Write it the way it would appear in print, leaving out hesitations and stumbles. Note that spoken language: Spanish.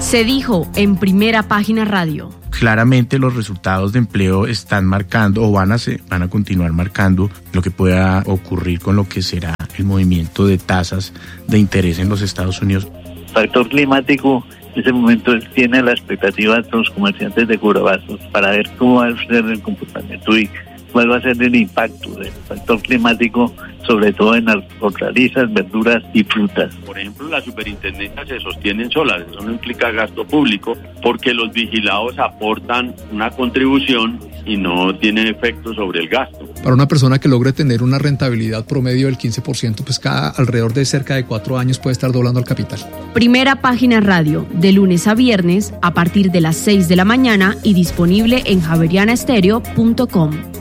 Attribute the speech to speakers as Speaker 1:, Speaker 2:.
Speaker 1: Se dijo en Primera Página Radio.
Speaker 2: Claramente los resultados de empleo están marcando o van a continuar marcando lo que pueda ocurrir con lo que será el movimiento de tasas de interés en los Estados Unidos.
Speaker 3: Factor climático, en ese momento tiene la expectativa de los comerciantes de cubrebrazos para ver cómo va a ser el comportamiento y cuál va a ser el impacto del factor climático, sobre todo en hortalizas, verduras y frutas.
Speaker 4: Por ejemplo, las superintendencias se sostienen solas, eso no implica gasto público, porque los vigilados aportan una contribución y no tienen efecto sobre el gasto.
Speaker 5: Para una persona que logre tener una rentabilidad promedio del 15%, pues cada alrededor de cerca de 4 años puede estar doblando el capital.
Speaker 1: Primera Página Radio, de lunes a viernes, a partir de las 6 de la mañana y disponible en javerianaestereo.com.